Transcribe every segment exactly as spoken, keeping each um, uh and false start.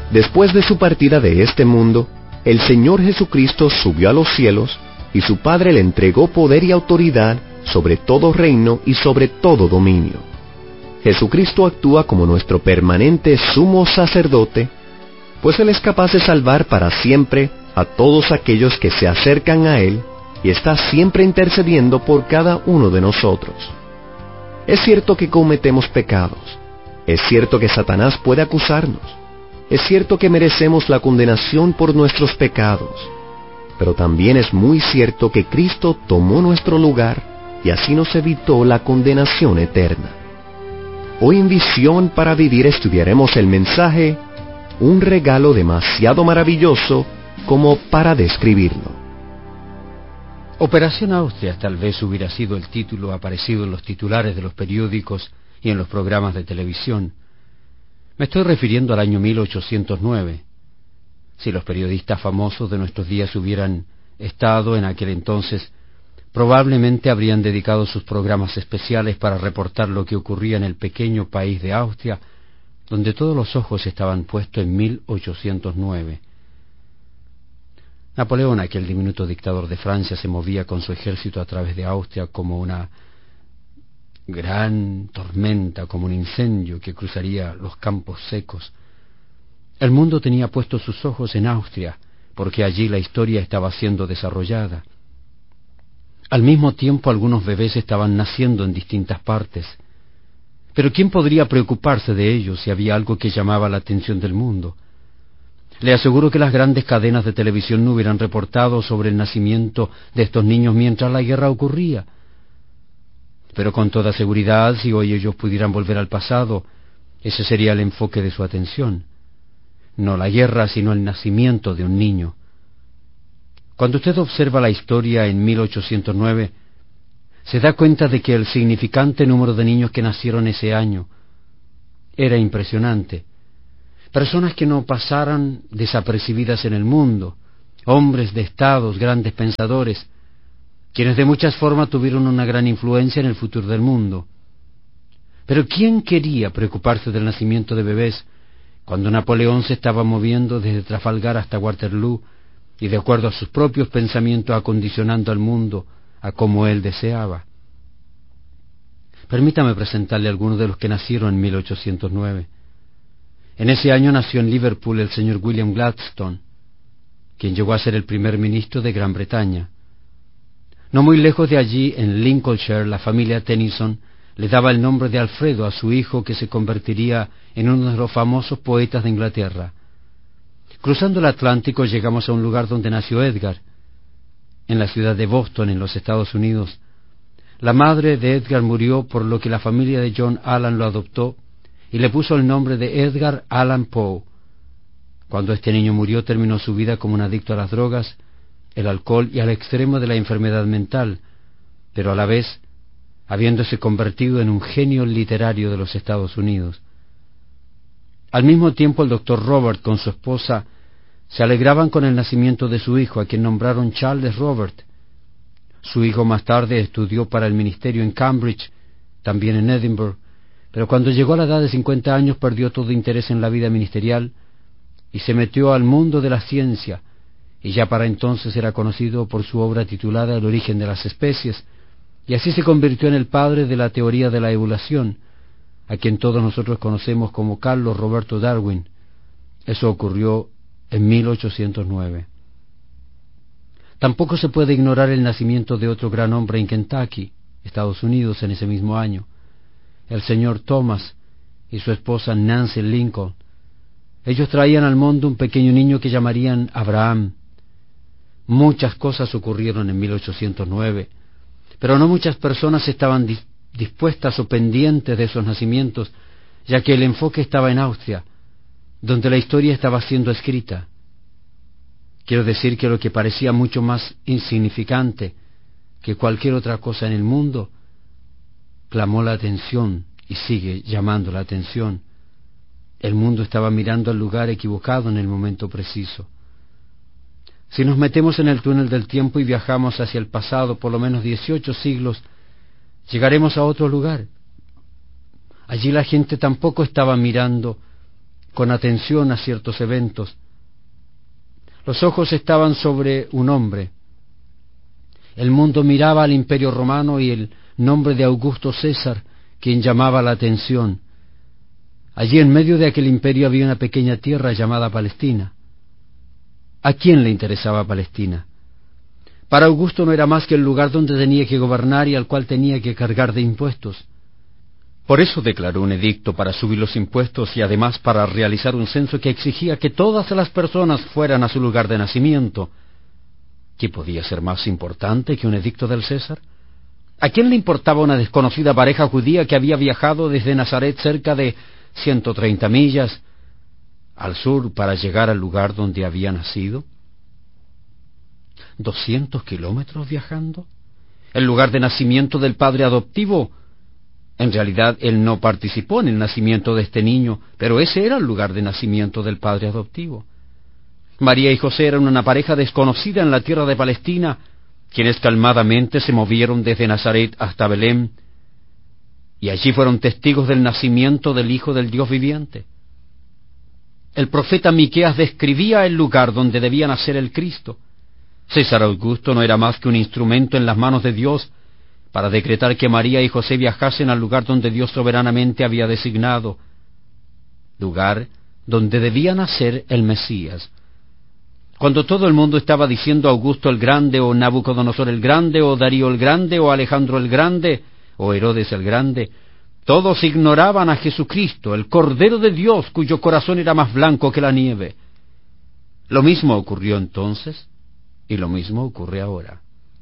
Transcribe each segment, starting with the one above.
Después de su partida de este mundo, el Señor Jesucristo subió a los cielos, y su Padre le entregó poder y autoridad sobre todo reino y sobre todo dominio. Jesucristo actúa como nuestro permanente sumo sacerdote, pues Él es capaz de salvar para siempre a todos aquellos que se acercan a Él, y está siempre intercediendo por cada uno de nosotros. Es cierto que cometemos pecados, es cierto que Satanás puede acusarnos, es cierto que merecemos la condenación por nuestros pecados, pero también es muy cierto que Cristo tomó nuestro lugar y así nos evitó la condenación eterna. Hoy en Visión para Vivir estudiaremos el mensaje Un regalo demasiado maravilloso como para describirlo. Operación Austria tal vez hubiera sido el título aparecido en los titulares de los periódicos y en los programas de televisión. Me estoy refiriendo al año mil ochocientos nueve. Si los periodistas famosos de nuestros días hubieran estado en aquel entonces, probablemente habrían dedicado sus programas especiales para reportar lo que ocurría en el pequeño país de Austria, donde todos los ojos estaban puestos en mil ochocientos nueve. Napoleón, aquel diminuto dictador de Francia, se movía con su ejército a través de Austria como una gran tormenta, como un incendio que cruzaría los campos secos. El mundo tenía puestos sus ojos en Austria, porque allí la historia estaba siendo desarrollada. Al mismo tiempo, algunos bebés estaban naciendo en distintas partes. Pero ¿quién podría preocuparse de ellos si había algo que llamaba la atención del mundo? Le aseguro que las grandes cadenas de televisión no hubieran reportado sobre el nacimiento de estos niños mientras la guerra ocurría. Pero con toda seguridad, si hoy ellos pudieran volver al pasado, ese sería el enfoque de su atención. No la guerra, sino el nacimiento de un niño. Cuando usted observa la historia en mil ochocientos nueve, se da cuenta de que el significante número de niños que nacieron ese año era impresionante. Personas que no pasaran desapercibidas en el mundo, hombres de estados, grandes pensadores, quienes de muchas formas tuvieron una gran influencia en el futuro del mundo. Pero ¿quién quería preocuparse del nacimiento de bebés cuando Napoleón se estaba moviendo desde Trafalgar hasta Waterloo y de acuerdo a sus propios pensamientos acondicionando al mundo a como él deseaba? Permítame presentarle a algunos de los que nacieron en mil ochocientos nueve. En ese año nació en Liverpool el señor William Gladstone, quien llegó a ser el primer ministro de Gran Bretaña. No muy lejos de allí, en Lincolnshire, la familia Tennyson le daba el nombre de Alfredo a su hijo, que se convertiría en uno de los famosos poetas de Inglaterra. Cruzando el Atlántico llegamos a un lugar donde nació Edgar, en la ciudad de Boston, en los Estados Unidos. La madre de Edgar murió, por lo que la familia de John Allan lo adoptó y le puso el nombre de Edgar Allan Poe. Cuando este niño murió, terminó su vida como un adicto a las drogas, el alcohol y al extremo de la enfermedad mental, pero a la vez habiéndose convertido en un genio literario de los Estados Unidos. Al mismo tiempo, el doctor Robert con su esposa se alegraban con el nacimiento de su hijo, a quien nombraron Charles Robert. Su hijo más tarde estudió para el ministerio en Cambridge, también en Edinburgh, pero cuando llegó a la edad de cincuenta años perdió todo interés en la vida ministerial y se metió al mundo de la ciencia, y ya para entonces era conocido por su obra titulada El origen de las especies, y así se convirtió en el padre de la teoría de la evolución, a quien todos nosotros conocemos como Carlos Roberto Darwin. Eso ocurrió en mil ochocientos nueve. Tampoco se puede ignorar el nacimiento de otro gran hombre en Kentucky, Estados Unidos, en ese mismo año, el señor Thomas y su esposa Nancy Lincoln. Ellos traían al mundo un pequeño niño que llamarían Abraham. Muchas cosas ocurrieron en mil ochocientos nueve, pero no muchas personas estaban dis- dispuestas o pendientes de esos nacimientos, ya que el enfoque estaba en Austria, donde la historia estaba siendo escrita. Quiero decir que lo que parecía mucho más insignificante que cualquier otra cosa en el mundo, clamó la atención y sigue llamando la atención. El mundo estaba mirando al lugar equivocado en el momento preciso. Si nos metemos en el túnel del tiempo y viajamos hacia el pasado por lo menos dieciocho siglos, llegaremos a otro lugar. Allí la gente tampoco estaba mirando con atención a ciertos eventos. Los ojos estaban sobre un hombre. El mundo miraba al Imperio Romano y el nombre de Augusto César, quien llamaba la atención. Allí en medio de aquel imperio había una pequeña tierra llamada Palestina. ¿A quién le interesaba Palestina? Para Augusto no era más que el lugar donde tenía que gobernar y al cual tenía que cargar de impuestos. Por eso declaró un edicto para subir los impuestos y además para realizar un censo que exigía que todas las personas fueran a su lugar de nacimiento. ¿Qué podía ser más importante que un edicto del César? ¿A quién le importaba una desconocida pareja judía que había viajado desde Nazaret cerca de ciento treinta millas al sur para llegar al lugar donde había nacido? ¿Doscientos kilómetros viajando? ¿El lugar de nacimiento del padre adoptivo? En realidad, él no participó en el nacimiento de este niño, pero ese era el lugar de nacimiento del padre adoptivo. María y José eran una pareja desconocida en la tierra de Palestina, quienes calmadamente se movieron desde Nazaret hasta Belén, y allí fueron testigos del nacimiento del Hijo del Dios viviente. El profeta Miqueas describía el lugar donde debía nacer el Cristo. César Augusto no era más que un instrumento en las manos de Dios para decretar que María y José viajasen al lugar donde Dios soberanamente había designado, lugar donde debía nacer el Mesías. Cuando todo el mundo estaba diciendo Augusto el Grande, o Nabucodonosor el Grande, o Darío el Grande, o Alejandro el Grande, o Herodes el Grande, todos ignoraban a Jesucristo, el Cordero de Dios, cuyo corazón era más blanco que la nieve. Lo mismo ocurrió entonces, y lo mismo ocurre ahora.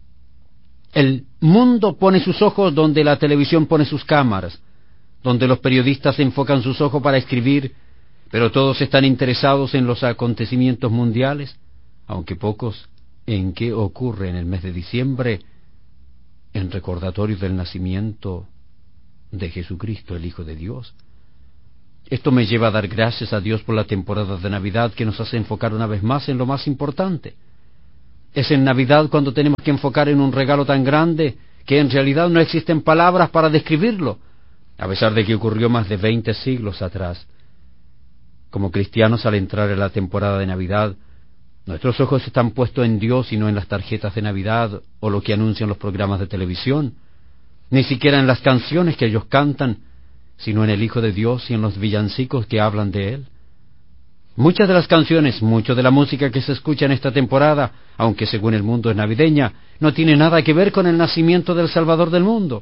El mundo pone sus ojos donde la televisión pone sus cámaras, donde los periodistas enfocan sus ojos para escribir, pero todos están interesados en los acontecimientos mundiales, aunque pocos en qué ocurre en el mes de diciembre, en recordatorio del nacimiento de Jesucristo, el Hijo de Dios. Esto me lleva a dar gracias a Dios por la temporada de Navidad, que nos hace enfocar una vez más en lo más importante. Es en Navidad cuando tenemos que enfocar en un regalo tan grande que en realidad no existen palabras para describirlo, a pesar de que ocurrió más de veinte siglos atrás. Como cristianos, al entrar en la temporada de Navidad, nuestros ojos están puestos en Dios y no en las tarjetas de Navidad o lo que anuncian los programas de televisión, ni siquiera en las canciones que ellos cantan, sino en el Hijo de Dios y en los villancicos que hablan de Él. Muchas de las canciones, mucho de la música que se escucha en esta temporada, aunque según el mundo es navideña, no tiene nada que ver con el nacimiento del Salvador del mundo.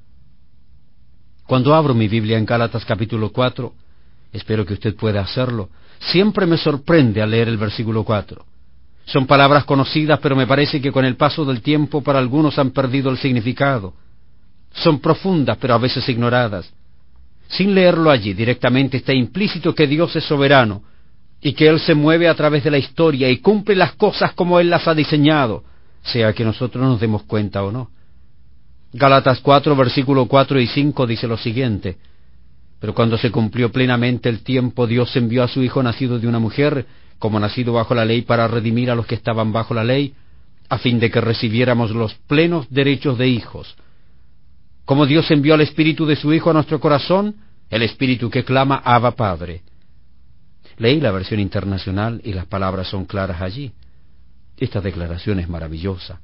Cuando abro mi Biblia en Gálatas capítulo cuatro, espero que usted pueda hacerlo, siempre me sorprende al leer el versículo cuatro. Son palabras conocidas, pero me parece que con el paso del tiempo para algunos han perdido el significado. Son profundas, pero a veces ignoradas. Sin leerlo allí directamente está implícito que Dios es soberano, y que Él se mueve a través de la historia y cumple las cosas como Él las ha diseñado, sea que nosotros nos demos cuenta o no. Gálatas cuatro, versículo cuatro y cinco dice lo siguiente: pero cuando se cumplió plenamente el tiempo, Dios envió a su Hijo nacido de una mujer, como nacido bajo la ley, para redimir a los que estaban bajo la ley, a fin de que recibiéramos los plenos derechos de hijos. Como Dios envió al Espíritu de su Hijo a nuestro corazón, el Espíritu que clama Abba Padre. Leí la versión internacional y las palabras son claras allí. Esta declaración es maravillosa.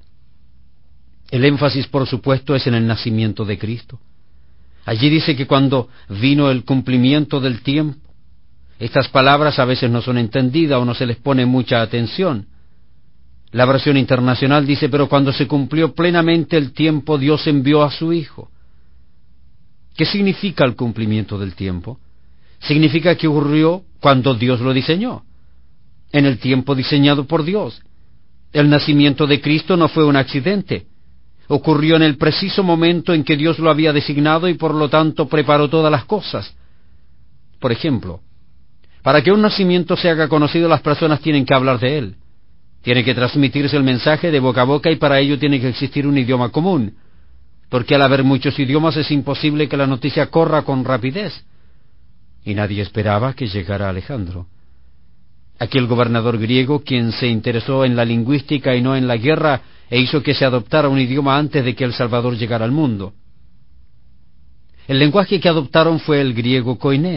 El énfasis, por supuesto, es en el nacimiento de Cristo. Allí dice que cuando vino el cumplimiento del tiempo, estas palabras a veces no son entendidas o no se les pone mucha atención. La versión internacional dice: pero cuando se cumplió plenamente el tiempo, Dios envió a su Hijo. ¿Qué significa el cumplimiento del tiempo? Significa que ocurrió cuando Dios lo diseñó, en el tiempo diseñado por Dios. El nacimiento de Cristo no fue un accidente. Ocurrió en el preciso momento en que Dios lo había designado y por lo tanto preparó todas las cosas. Por ejemplo, para que un nacimiento se haga conocido, las personas tienen que hablar de él. Tiene que transmitirse el mensaje de boca a boca y para ello tiene que existir un idioma común, porque al haber muchos idiomas es imposible que la noticia corra con rapidez. Y nadie esperaba que llegara Alejandro, aquel gobernador griego quien se interesó en la lingüística y no en la guerra e hizo que se adoptara un idioma antes de que el Salvador llegara al mundo. El lenguaje que adoptaron fue el griego koiné,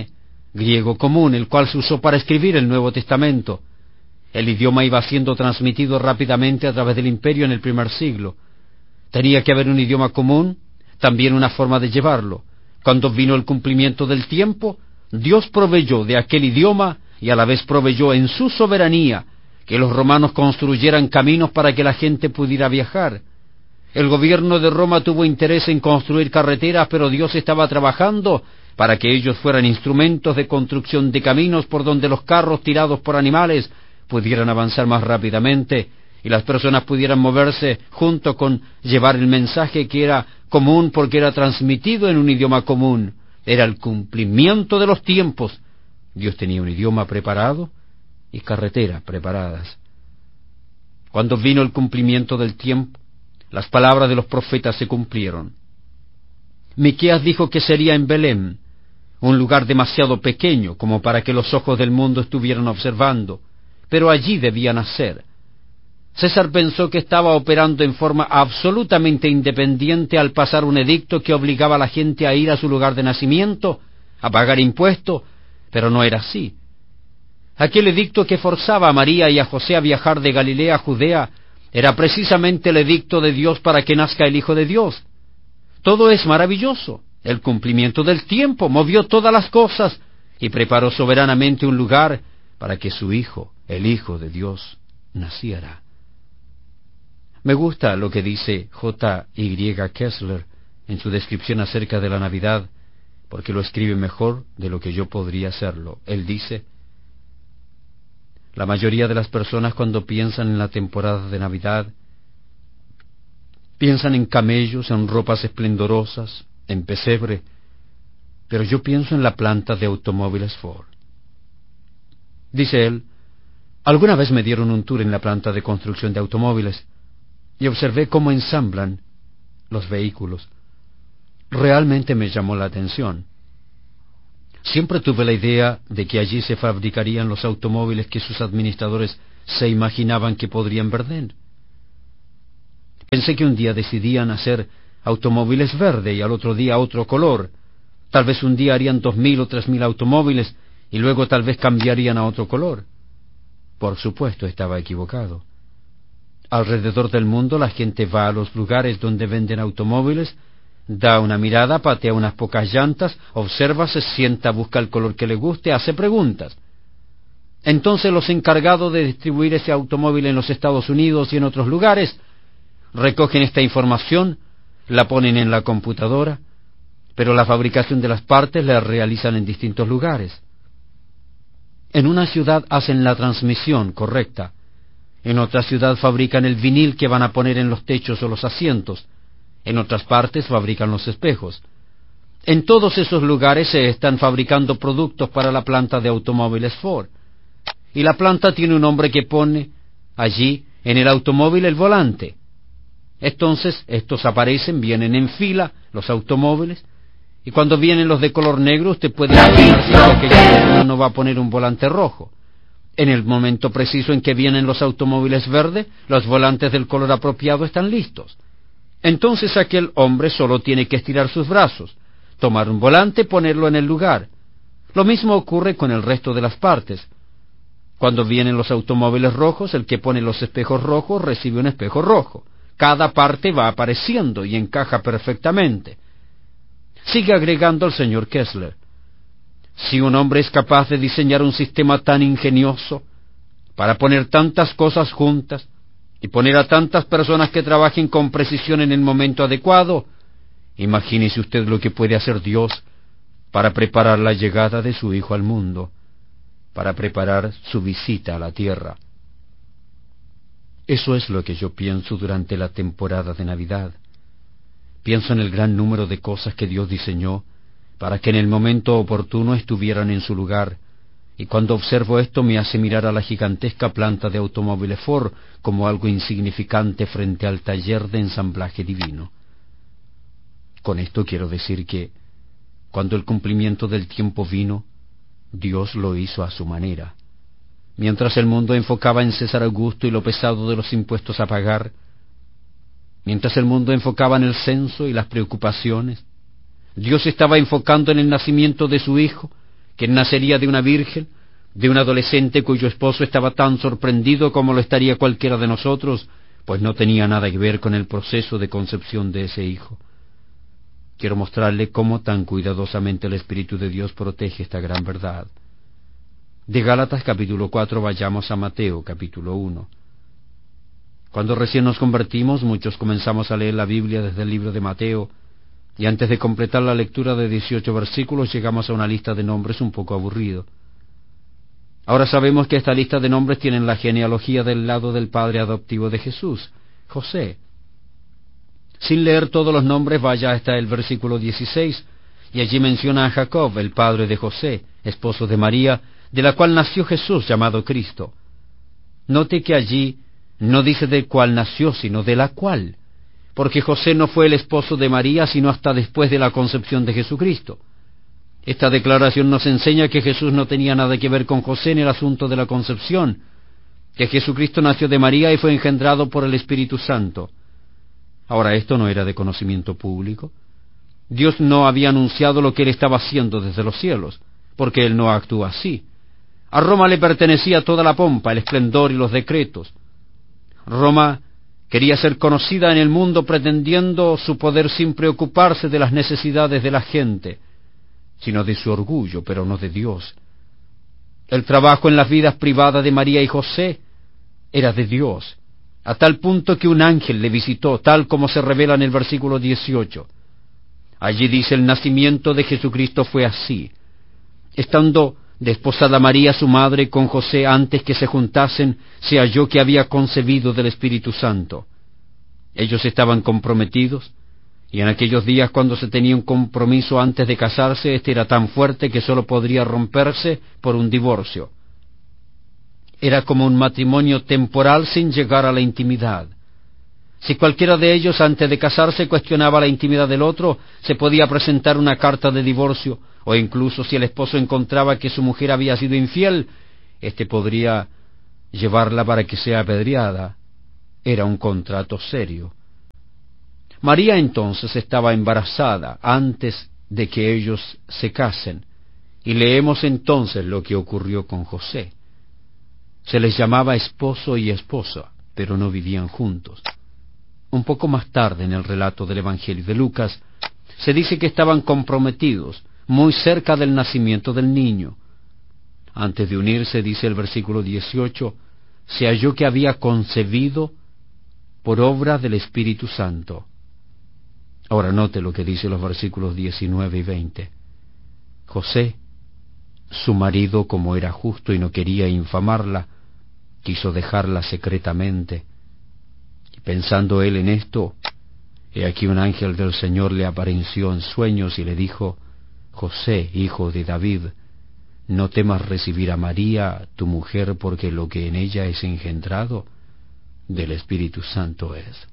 griego común, el cual se usó para escribir el Nuevo Testamento. El idioma iba siendo transmitido rápidamente a través del imperio en el primer siglo. Tenía que haber un idioma común, también una forma de llevarlo. Cuando vino el cumplimiento del tiempo, Dios proveyó de aquel idioma y a la vez proveyó en su soberanía que los romanos construyeran caminos para que la gente pudiera viajar. El gobierno de Roma tuvo interés en construir carreteras, pero Dios estaba trabajando para que ellos fueran instrumentos de construcción de caminos por donde los carros tirados por animales pudieran avanzar más rápidamente y las personas pudieran moverse junto con llevar el mensaje que era común porque era transmitido en un idioma común. Era el cumplimiento de los tiempos. Dios tenía un idioma preparado y carreteras preparadas. Cuando vino el cumplimiento del tiempo, las palabras de los profetas se cumplieron. Miqueas dijo que sería en Belén, un lugar demasiado pequeño como para que los ojos del mundo estuvieran observando, pero allí debía nacer. César pensó que estaba operando en forma absolutamente independiente al pasar un edicto que obligaba a la gente a ir a su lugar de nacimiento, a pagar impuestos, pero no era así. Aquel edicto que forzaba a María y a José a viajar de Galilea a Judea era precisamente el edicto de Dios para que nazca el Hijo de Dios. Todo es maravilloso. El cumplimiento del tiempo movió todas las cosas y preparó soberanamente un lugar para que su Hijo, el Hijo de Dios, naciera. Me gusta lo que dice J Y Kessler en su descripción acerca de la Navidad, porque lo escribe mejor de lo que yo podría hacerlo. Él dice: la mayoría de las personas cuando piensan en la temporada de Navidad, piensan en camellos, en ropas esplendorosas, en pesebre, pero yo pienso en la planta de automóviles Ford. Dice él: alguna vez me dieron un tour en la planta de construcción de automóviles y observé cómo ensamblan los vehículos. Realmente me llamó la atención. Siempre tuve la idea de que allí se fabricarían los automóviles que sus administradores se imaginaban que podrían vender. Pensé que un día decidían hacer automóviles verde y al otro día otro color. Tal vez un día harían dos mil o tres mil automóviles y luego tal vez cambiarían a otro color. Por supuesto, estaba equivocado. Alrededor del mundo la gente va a los lugares donde venden automóviles, da una mirada, patea unas pocas llantas, observa, se sienta, busca el color que le guste, hace preguntas. Entonces los encargados de distribuir ese automóvil en los Estados Unidos y en otros lugares recogen esta información, la ponen en la computadora, pero la fabricación de las partes la realizan en distintos lugares. En una ciudad hacen la transmisión correcta, en otra ciudad fabrican el vinil que van a poner en los techos o los asientos, en otras partes fabrican los espejos. En todos esos lugares se están fabricando productos para la planta de automóviles Ford, y la planta tiene un hombre que pone allí en el automóvil el volante. Entonces estos aparecen, vienen en fila, los automóviles, y cuando vienen los de color negro usted puede imaginarse que aquella no va a poner un volante rojo. En el momento preciso en que vienen los automóviles verdes, los volantes del color apropiado están listos. Entonces aquel hombre solo tiene que estirar sus brazos, tomar un volante, ponerlo en el lugar. Lo mismo ocurre con el resto de las partes. Cuando vienen los automóviles rojos, el que pone los espejos rojos recibe un espejo rojo. Cada parte va apareciendo y encaja perfectamente. Sigue agregando el señor Kessler: si un hombre es capaz de diseñar un sistema tan ingenioso para poner tantas cosas juntas y poner a tantas personas que trabajen con precisión en el momento adecuado, imagínese usted lo que puede hacer Dios para preparar la llegada de su Hijo al mundo, para preparar su visita a la tierra. Eso es lo que yo pienso durante la temporada de Navidad. Pienso en el gran número de cosas que Dios diseñó para que en el momento oportuno estuvieran en su lugar, y cuando observo esto me hace mirar a la gigantesca planta de automóviles Ford como algo insignificante frente al taller de ensamblaje divino. Con esto quiero decir que, cuando el cumplimiento del tiempo vino, Dios lo hizo a su manera. Mientras el mundo enfocaba en César Augusto y lo pesado de los impuestos a pagar, mientras el mundo enfocaba en el censo y las preocupaciones, Dios estaba enfocando en el nacimiento de su Hijo, que nacería de una virgen, de un adolescente cuyo esposo estaba tan sorprendido como lo estaría cualquiera de nosotros, pues no tenía nada que ver con el proceso de concepción de ese hijo. Quiero mostrarle cómo tan cuidadosamente el Espíritu de Dios protege esta gran verdad. De Gálatas capítulo cuatro vayamos a Mateo capítulo uno. Cuando recién nos convertimos, muchos comenzamos a leer la Biblia desde el libro de Mateo, y antes de completar la lectura de dieciocho versículos llegamos a una lista de nombres un poco aburrido. Ahora sabemos que esta lista de nombres tiene la genealogía del lado del padre adoptivo de Jesús, José. Sin leer todos los nombres, vaya hasta el versículo dieciséis, y allí menciona a Jacob, el padre de José, esposo de María, de la cual nació Jesús llamado Cristo. Note que allí no dice de cuál nació, sino de la cual, porque José no fue el esposo de María sino hasta después de la concepción de Jesucristo. Esta declaración nos enseña que Jesús no tenía nada que ver con José en el asunto de la concepción, que Jesucristo nació de María y fue engendrado por el Espíritu Santo. Ahora, esto no era de conocimiento público. Dios no había anunciado lo que Él estaba haciendo desde los cielos, porque Él no actúa así. A Roma le pertenecía toda la pompa, el esplendor y los decretos. Roma quería ser conocida en el mundo pretendiendo su poder sin preocuparse de las necesidades de la gente, sino de su orgullo, pero no de Dios. El trabajo en las vidas privadas de María y José era de Dios, a tal punto que un ángel le visitó, tal como se revela en el versículo dieciocho. Allí dice: el nacimiento de Jesucristo fue así. Estando desposada María, su madre, con José, antes que se juntasen, se halló que había concebido del Espíritu Santo. Ellos estaban comprometidos, y en aquellos días, cuando se tenía un compromiso antes de casarse, este era tan fuerte que sólo podría romperse por un divorcio. Era como un matrimonio temporal sin llegar a la intimidad. Si cualquiera de ellos antes de casarse cuestionaba la intimidad del otro, se podía presentar una carta de divorcio, o incluso si el esposo encontraba que su mujer había sido infiel, éste podría llevarla para que sea apedreada. Era un contrato serio. María entonces estaba embarazada antes de que ellos se casen, y leemos entonces lo que ocurrió con José. Se les llamaba esposo y esposa, pero no vivían juntos. Un poco más tarde, en el relato del Evangelio de Lucas, se dice que estaban comprometidos, muy cerca del nacimiento del niño. Antes de unirse, dice el versículo dieciocho, se halló que había concebido por obra del Espíritu Santo. Ahora note lo que dice los versículos diecinueve y veinte. José, su marido, como era justo y no quería infamarla, quiso dejarla secretamente. Y pensando él en esto, he aquí un ángel del Señor le apareció en sueños y le dijo: José, hijo de David, no temas recibir a María, tu mujer, porque lo que en ella es engendrado del Espíritu Santo es.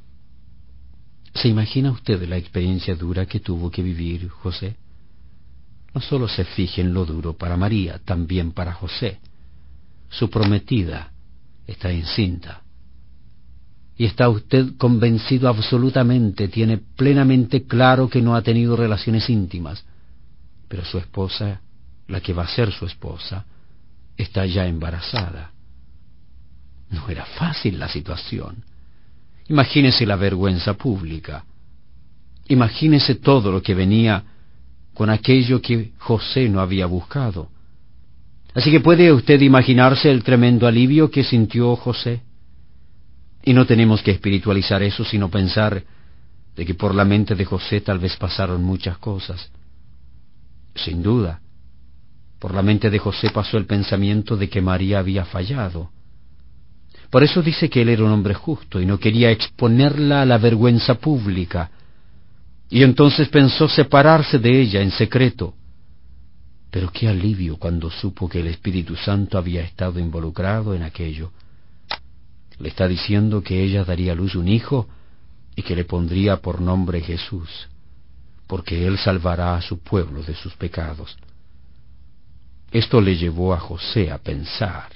¿Se imagina usted la experiencia dura que tuvo que vivir José? No solo se fije en lo duro para María, también para José. Su prometida está encinta. Y está usted convencido absolutamente, tiene plenamente claro que no ha tenido relaciones íntimas, pero su esposa, la que va a ser su esposa, está ya embarazada. No era fácil la situación. Imagínese la vergüenza pública. Imagínese todo lo que venía con aquello que José no había buscado. Así que puede usted imaginarse el tremendo alivio que sintió José. Y no tenemos que espiritualizar eso, sino pensar de que por la mente de José tal vez pasaron muchas cosas. Sin duda, por la mente de José pasó el pensamiento de que María había fallado. Por eso dice que él era un hombre justo y no quería exponerla a la vergüenza pública. Y entonces pensó separarse de ella en secreto. Pero qué alivio cuando supo que el Espíritu Santo había estado involucrado en aquello. Le está diciendo que ella daría a luz un hijo y que le pondría por nombre Jesús, porque él salvará a su pueblo de sus pecados. Esto le llevó a José a pensar.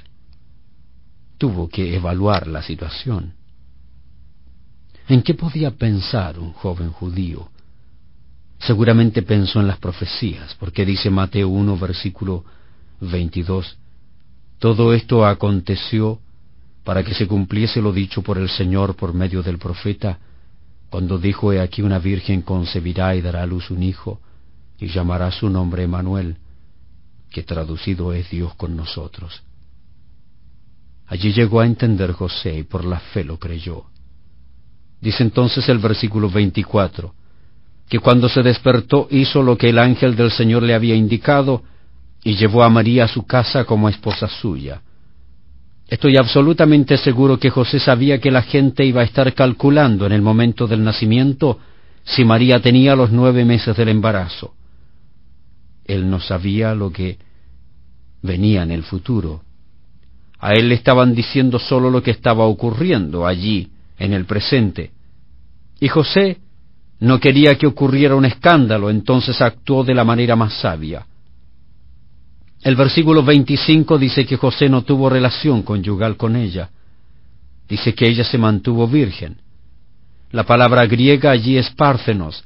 Tuvo que evaluar la situación. ¿En qué podía pensar un joven judío Seguramente pensó en las profecías, porque dice Mateo uno, versículo veintidós, todo esto aconteció para que se cumpliese lo dicho por el Señor por medio del profeta, cuando dijo: He aquí una virgen concebirá y dará a luz un hijo, y llamará su nombre Emmanuel, que traducido es Dios con nosotros. Allí llegó a entender José y por la fe lo creyó. Dice entonces el versículo veinticuatro, que cuando se despertó hizo lo que el ángel del Señor le había indicado y llevó a María a su casa como esposa suya. Estoy absolutamente seguro que José sabía que la gente iba a estar calculando en el momento del nacimiento si María tenía los nueve meses del embarazo. Él no sabía lo que venía en el futuro. A él le estaban diciendo solo lo que estaba ocurriendo allí, en el presente. Y José no quería que ocurriera un escándalo, entonces actuó de la manera más sabia. El versículo veinticinco dice que José no tuvo relación conyugal con ella. Dice que ella se mantuvo virgen. La palabra griega allí es párthenos.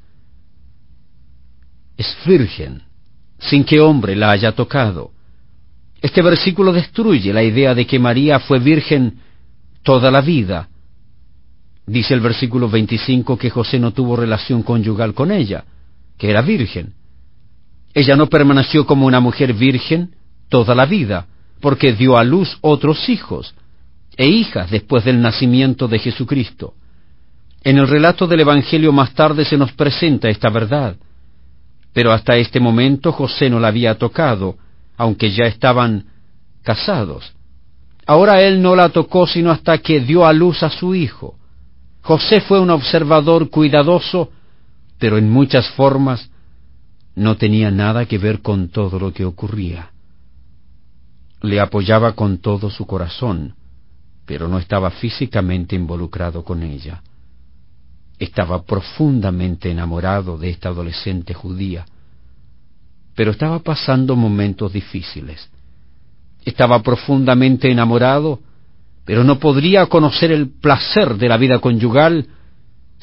Es virgen, sin que hombre la haya tocado. Este versículo destruye la idea de que María fue virgen toda la vida. Dice el versículo veinticinco que José no tuvo relación conyugal con ella, que era virgen. Ella no permaneció como una mujer virgen toda la vida, porque dio a luz otros hijos e hijas después del nacimiento de Jesucristo. En el relato del Evangelio más tarde se nos presenta esta verdad, pero hasta este momento José no la había tocado, aunque ya estaban casados. Ahora él no la tocó sino hasta que dio a luz a su hijo. José fue un observador cuidadoso, pero en muchas formas no tenía nada que ver con todo lo que ocurría. Le apoyaba con todo su corazón, pero no estaba físicamente involucrado con ella. Estaba profundamente enamorado de esta adolescente judía, pero estaba pasando momentos difíciles. Estaba profundamente enamorado, pero no podría conocer el placer de la vida conyugal